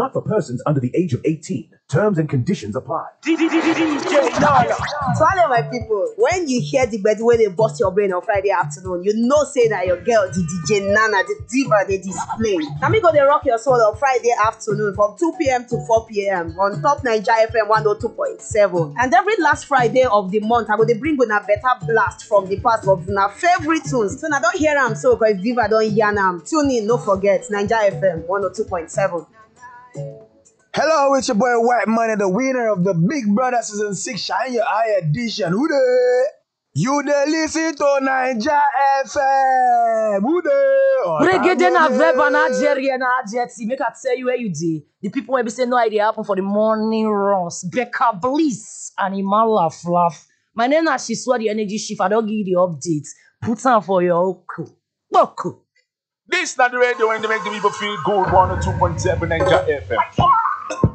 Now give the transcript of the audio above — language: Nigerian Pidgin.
Not for persons under the age of 18. Terms and conditions apply. So all of my people, when you hear the bed where they bust your brain on Friday afternoon, you know say that your girl, the DJ Nana, the diva, they display. Now me go they rock your soul on Friday afternoon from 2 p.m. to 4 p.m. on Top Nigeria FM 102.7. And every last Friday of the month, I go they bring una better blast from the past of una favorite tunes. So now don't hear them so because diva don't yarn them. Tune in, no forget, Nigeria FM 102.7. Hello, it's your boy White Money, the winner of the Big Brother Season 6 Shine Your Eye edition. Who dey? You dey listen to Naija FM. Who dey? Reggae na verb and Algeria na adjective. Make I tell you where you dey. The people will be saying no idea happen for the morning runs. Becca Bliss and Imala Fluff. My name is Shiswa, the energy shift. I don't give you the updates. Put on for your oku. Boku. This is not the radio when they make the people feel good. 102.7 Naija FM.